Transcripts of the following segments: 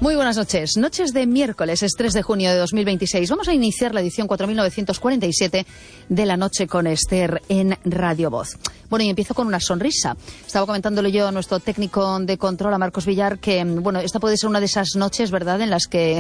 Muy buenas noches. Noches de miércoles, es 3 de junio de 2026. Vamos a iniciar la edición 4947 de La Noche con Esther en Radio Voz. Bueno, y empiezo con una sonrisa. Estaba comentándole yo a nuestro técnico de control, a Marcos Villar, que, bueno, esta puede ser una de esas noches, ¿verdad?, en las que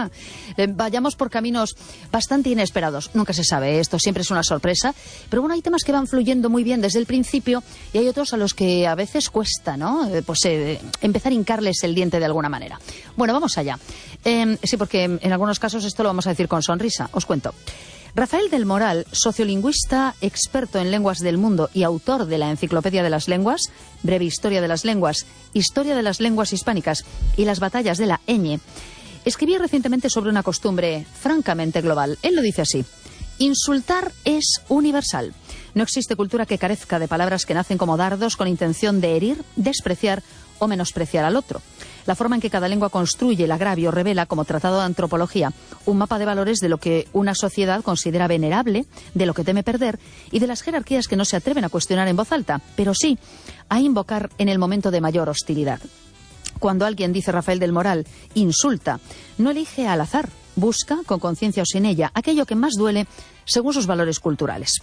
vayamos por caminos bastante inesperados. Nunca se sabe, esto siempre es una sorpresa. Pero bueno, hay temas que van fluyendo muy bien desde el principio y hay otros a los que a veces cuesta, ¿no?, empezar a hincarles el diente de alguna manera. Bueno, vamos allá. Sí, porque en algunos casos esto lo vamos a decir con sonrisa. Os cuento. Rafael del Moral, sociolingüista, experto en lenguas del mundo y autor de la Enciclopedia de las Lenguas, Breve Historia de las Lenguas, Historia de las Lenguas Hispánicas y las Batallas de la ñ, escribía recientemente sobre una costumbre francamente global. Él lo dice así: insultar es universal. No existe cultura que carezca de palabras que nacen como dardos con intención de herir, despreciar o menospreciar al otro. La forma en que cada lengua construye el agravio revela, como tratado de antropología, un mapa de valores de lo que una sociedad considera venerable, de lo que teme perder y de las jerarquías que no se atreven a cuestionar en voz alta, pero sí a invocar en el momento de mayor hostilidad. Cuando alguien, dice Rafael del Moral, insulta, no elige al azar, busca, con conciencia o sin ella, aquello que más duele según sus valores culturales.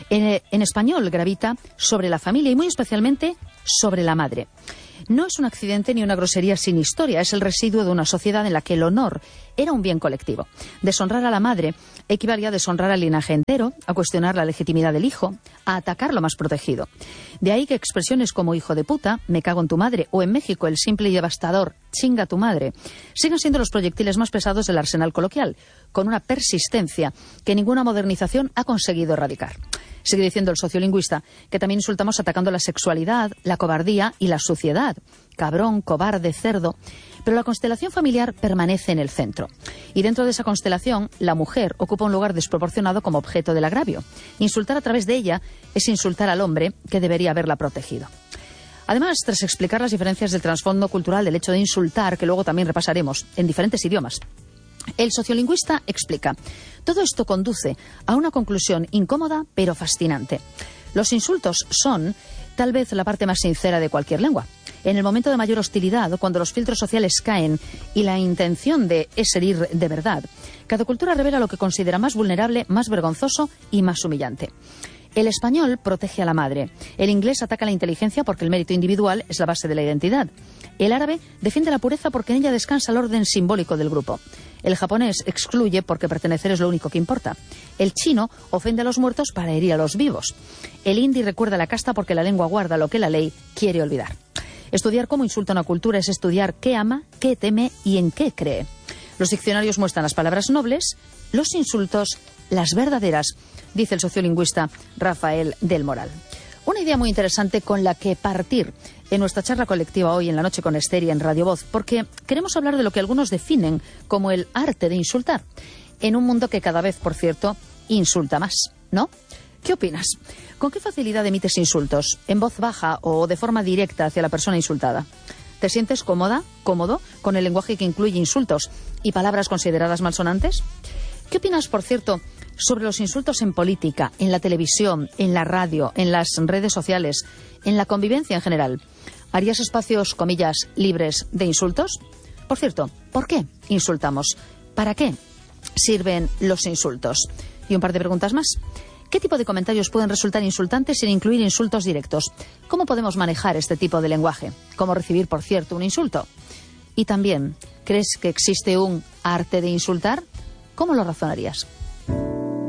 En español gravita sobre la familia y muy especialmente sobre la madre. No es un accidente ni una grosería sin historia, es el residuo de una sociedad en la que el honor era un bien colectivo. Deshonrar a la madre equivalía a deshonrar al linaje entero, a cuestionar la legitimidad del hijo, a atacar lo más protegido. De ahí que expresiones como hijo de puta, me cago en tu madre, o en México el simple y devastador chinga tu madre, sigan siendo los proyectiles más pesados del arsenal coloquial, con una persistencia que ninguna modernización ha conseguido erradicar. Sigue diciendo el sociolingüista que también insultamos atacando la sexualidad, la cobardía y la suciedad. Cabrón, cobarde, cerdo. Pero la constelación familiar permanece en el centro. Y dentro de esa constelación, la mujer ocupa un lugar desproporcionado como objeto del agravio. Insultar a través de ella es insultar al hombre que debería haberla protegido. Además, tras explicar las diferencias del trasfondo cultural del hecho de insultar, que luego también repasaremos en diferentes idiomas, el sociolingüista explica: todo esto conduce a una conclusión incómoda pero fascinante. Los insultos son, tal vez, la parte más sincera de cualquier lengua. En el momento de mayor hostilidad, cuando los filtros sociales caen y la intención es herir de verdad, cada cultura revela lo que considera más vulnerable, más vergonzoso y más humillante. El español protege a la madre. El inglés ataca la inteligencia porque el mérito individual es la base de la identidad. El árabe defiende la pureza porque en ella descansa el orden simbólico del grupo. El japonés excluye porque pertenecer es lo único que importa. El chino ofende a los muertos para herir a los vivos. El hindi recuerda la casta porque la lengua guarda lo que la ley quiere olvidar. Estudiar cómo insulta una cultura es estudiar qué ama, qué teme y en qué cree. Los diccionarios muestran las palabras nobles, los insultos, las verdaderas, dice el sociolingüista Rafael del Moral. Una idea muy interesante con la que partir en nuestra charla colectiva hoy en La Noche con Esther y en Radio Voz, porque queremos hablar de lo que algunos definen como el arte de insultar, en un mundo que cada vez, por cierto, insulta más, ¿no? ¿Qué opinas? ¿Con qué facilidad emites insultos? ¿En voz baja o de forma directa hacia la persona insultada? ¿Te sientes cómodo con el lenguaje que incluye insultos y palabras consideradas malsonantes? ¿Qué opinas, por cierto, sobre los insultos en política, en la televisión, en la radio, en las redes sociales, en la convivencia en general? ¿Harías espacios, comillas, libres de insultos? Por cierto, ¿por qué insultamos? ¿Para qué sirven los insultos? Y un par de preguntas más. ¿Qué tipo de comentarios pueden resultar insultantes sin incluir insultos directos? ¿Cómo podemos manejar este tipo de lenguaje? ¿Cómo recibir, por cierto, un insulto? Y también, ¿crees que existe un arte de insultar? ¿Cómo lo razonarías?